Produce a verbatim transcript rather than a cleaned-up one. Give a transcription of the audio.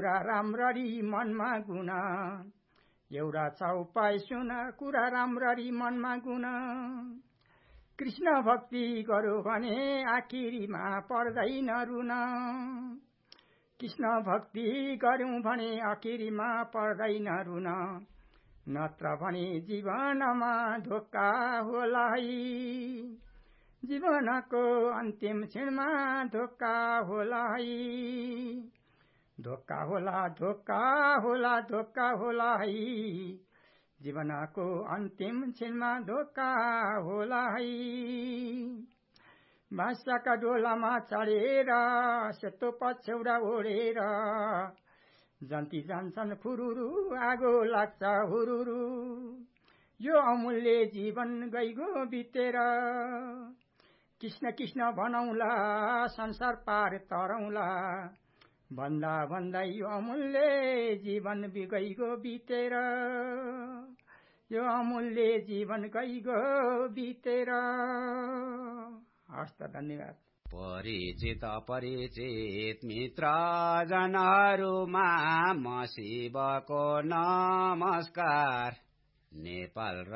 कुरा राम्ररी मनमा गुण एउटा छ उपाय सुन कुरा राम्ररी मनमा गुण कृष्ण भक्ति गर्यो भने आखिरीमा पर्दैन रुन कृष्ण भक्ति गर्यौं भने आखिरीमा पर्दैन रुन नत्र भने जीवनमा धोका होला है जीवनको अन्तिम क्षणमा धोका होला है धोका होला धोका होला धोका होला है जीवनको अन्तिम क्षणमा धोका होला है भाषाका डोलामा चढेर सेतो पछौडा ओढेर जन्ती जान्छन् फुरुरु आगो लाग्छ हुरुरु यो अमूल्य जीवन गइगो बितेर कृष्ण कृष्ण भनौला संसार पार तरौला भन्दा भन्दा यो अमूल्य जीवन गइगो बितेर यो अमूल्य जीवन गइगो बितेर हस्त धन्यवाद। परिचित अपरिचित मित्र जनहरूमा म शिवको नमस्कार नेपाल